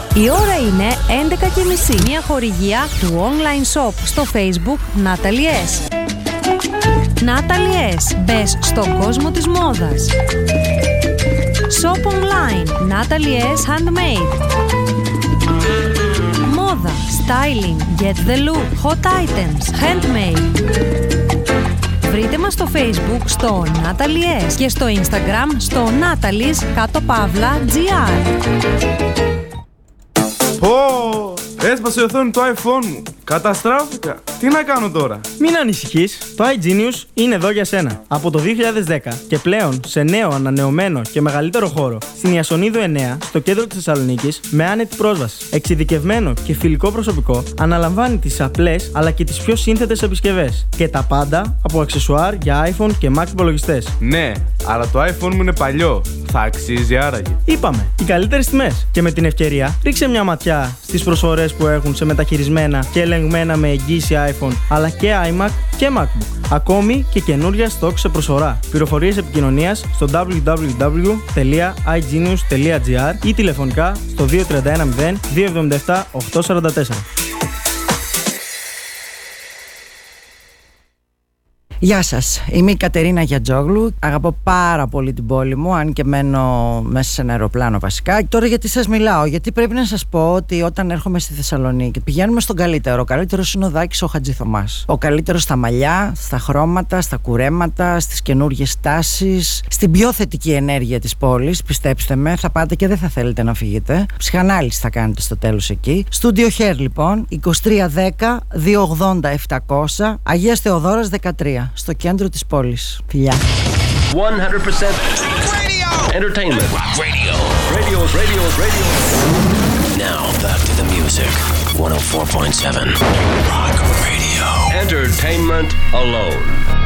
Η ώρα είναι 11:30. Μια χορηγία του online shop στο Facebook Natalie S. Natalie S. Μπες στον κόσμο της μόδας. Shop online Natalie S. Handmade. Μόδα, styling, get the look, hot items, handmade. Βρείτε μας στο Facebook στο Natalie S και στο Instagram στο Natalie's_GR. Έσπασε η οθόνη του iPhone μου. Καταστράφηκα. Τι να κάνω τώρα? Μην ανησυχείς, το iGenius είναι εδώ για σένα. Από το 2010 και πλέον σε νέο, ανανεωμένο και μεγαλύτερο χώρο στην Ιασονίδου 9, στο κέντρο της Θεσσαλονίκης, με άνετη πρόσβαση. Εξειδικευμένο και φιλικό προσωπικό αναλαμβάνει τις απλές αλλά και τις πιο σύνθετες επισκευές. Και τα πάντα από αξεσουάρ για iPhone και Mac υπολογιστές. Ναι, αλλά το iPhone μου είναι παλιό. Θα αξίζει άραγε? Είπαμε, οι καλύτερες τιμές. Και με την ευκαιρία, ρίξε μια ματιά στις προσφορές που έχουν σε μεταχειρισμένα και ελεγμένα με εγγύηση iPhone, αλλά και iMac και MacBook. Ακόμη και καινούρια στόκ σε προσφορά. Πληροφορίες επικοινωνίας στο www.igenius.gr ή τηλεφωνικά στο 2310 277 844. Γεια σας, είμαι η Κατερίνα Γιατζόγλου. Αγαπώ πάρα πολύ την πόλη μου, αν και μένω μέσα σε ένα αεροπλάνο βασικά. Τώρα γιατί σας μιλάω? Γιατί πρέπει να σας πω ότι όταν έρχομαι στη Θεσσαλονίκη πηγαίνουμε στον καλύτερο. Ο καλύτερος είναι ο Δάκης ο Χατζηθωμάς. Ο καλύτερος στα μαλλιά, στα χρώματα, στα κουρέματα, στις καινούργιες τάσεις, στην πιο θετική ενέργεια της πόλης. Πιστέψτε με, θα πάτε και δεν θα θέλετε να φύγετε. Ψυχανάλυση θα κάνετε στο τέλος εκεί. Studio Hair λοιπόν, 2310 280 700, Αγίας Θεοδόρας 13. Στο κέντρο της πόλης. Φιλιά. 100% entertainment. Radio. Now back to the music. 104.7 Rock Radio. Entertainment alone.